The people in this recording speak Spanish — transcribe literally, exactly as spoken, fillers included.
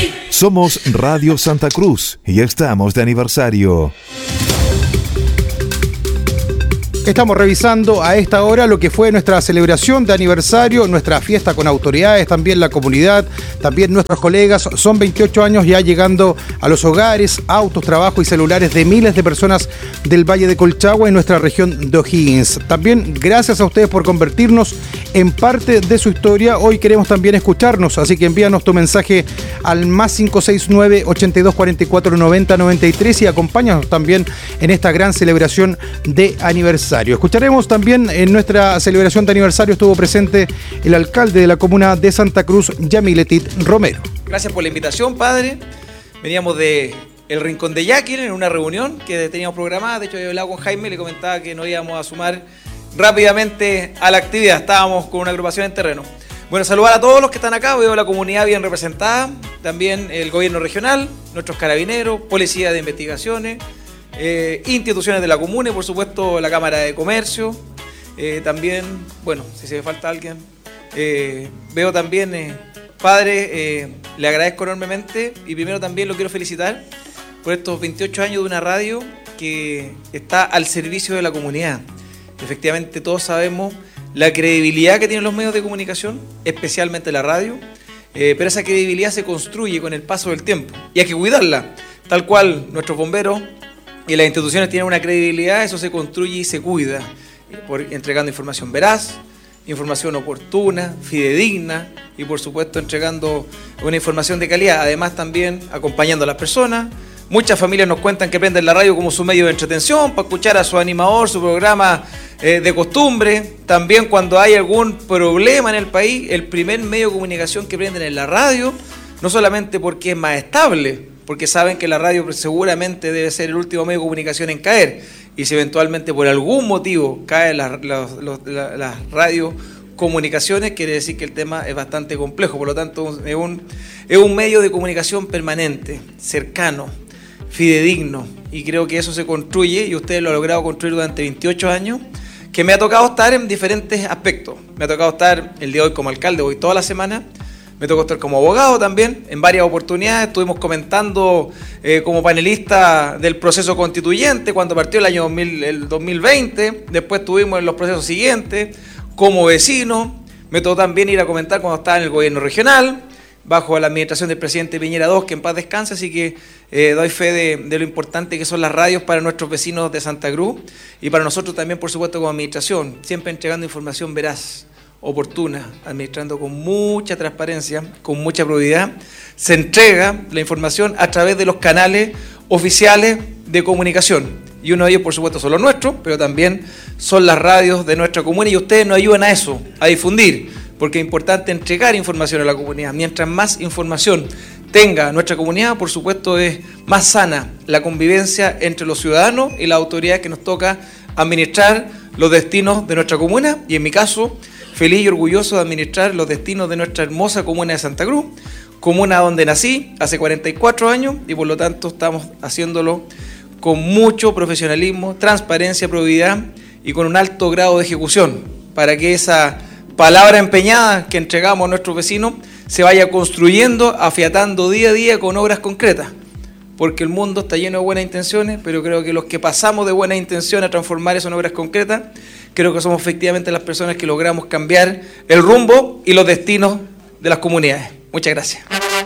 Somos Radio Santa Cruz y estamos de aniversario. Estamos revisando a esta hora lo que fue nuestra celebración de aniversario, nuestra fiesta con autoridades, también la comunidad, también nuestros colegas. Son veintiocho años ya llegando a los hogares, autos, trabajo y celulares de miles de personas del Valle de Colchagua en nuestra región de O'Higgins. También gracias a ustedes por convertirnos en parte de su historia. Hoy queremos también escucharnos, así que envíanos tu mensaje al más cinco seis nueve, ochenta y dos cuarenta y cuatro, noventa noventa y tres y acompáñanos también en esta gran celebración de aniversario. Escucharemos también en nuestra celebración de aniversario estuvo presente el alcalde de la comuna de Santa Cruz, Yamiletit Romero. Gracias por la invitación, padre. Veníamos de el Rincón de Yaquil en una reunión que teníamos programada. De hecho, yo hablaba con Jaime y le comentaba que nos íbamos a sumar rápidamente a la actividad. Estábamos con una agrupación en terreno. Bueno, saludar a todos los que están acá. Veo la comunidad bien representada. También el gobierno regional, nuestros carabineros, policía de investigaciones, Eh, instituciones de la comuna y por supuesto la Cámara de Comercio, eh, también, bueno, si se me falta alguien, eh, veo también, eh, padre, eh, le agradezco enormemente y primero también lo quiero felicitar por estos veintiocho años de una radio que está al servicio de la comunidad. Efectivamente todos sabemos la credibilidad que tienen los medios de comunicación, especialmente la radio, eh, pero esa credibilidad se construye con el paso del tiempo y hay que cuidarla, tal cual nuestros bomberos y las instituciones tienen una credibilidad, eso se construye y se cuida, por, entregando información veraz, información oportuna, fidedigna y por supuesto entregando una información de calidad, además también acompañando a las personas. Muchas familias nos cuentan que prenden la radio como su medio de entretención, para escuchar a su animador, su programa eh, de costumbre. También cuando hay algún problema en el país, el primer medio de comunicación que prenden es la radio, no solamente porque es más estable, porque saben que la radio seguramente debe ser el último medio de comunicación en caer, y si eventualmente por algún motivo caen las la, la, la radiocomunicaciones, quiere decir que el tema es bastante complejo, por lo tanto es un, es un medio de comunicación permanente, cercano, fidedigno, y creo que eso se construye, y ustedes lo han logrado construir durante veintiocho años, que me ha tocado estar en diferentes aspectos. Me ha tocado estar el día de hoy como alcalde, hoy toda la semana. Me tocó estar como abogado también, en varias oportunidades. Estuvimos comentando eh, como panelista del proceso constituyente cuando partió el año dos mil, el dos mil veinte. Después estuvimos en los procesos siguientes, como vecino. Me tocó también ir a comentar cuando estaba en el gobierno regional, bajo la administración del presidente Piñera segundo, que en paz descanse. Así que eh, doy fe de, de lo importante que son las radios para nuestros vecinos de Santa Cruz y para nosotros también, por supuesto, como administración, siempre entregando información veraz, oportuna, administrando con mucha transparencia, con mucha probidad. Se entrega la información a través de los canales oficiales de comunicación. Y uno de ellos, por supuesto, son los nuestros, pero también son las radios de nuestra comuna y ustedes nos ayudan a eso, a difundir, porque es importante entregar información a la comunidad. Mientras más información tenga nuestra comunidad, por supuesto, es más sana la convivencia entre los ciudadanos y las autoridades que nos toca administrar los destinos de nuestra comuna, y en mi caso, feliz y orgulloso de administrar los destinos de nuestra hermosa comuna de Santa Cruz, comuna donde nací hace cuarenta y cuatro años y por lo tanto estamos haciéndolo con mucho profesionalismo, transparencia, probidad y con un alto grado de ejecución para que esa palabra empeñada que entregamos a nuestros vecinos se vaya construyendo, afiatando día a día con obras concretas. Porque el mundo está lleno de buenas intenciones, pero creo que los que pasamos de buenas intenciones a transformar eso en obras concretas, creo que somos efectivamente las personas que logramos cambiar el rumbo y los destinos de las comunidades. Muchas gracias.